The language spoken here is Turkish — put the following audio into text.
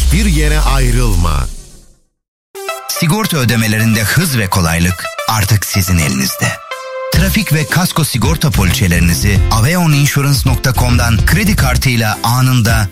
Hiçbir yere ayrılma. Sigorta ödemelerinde hız ve kolaylık artık sizin elinizde. Trafik ve kasko sigorta poliçelerinizi aveoninsurance.com'dan kredi kartıyla anında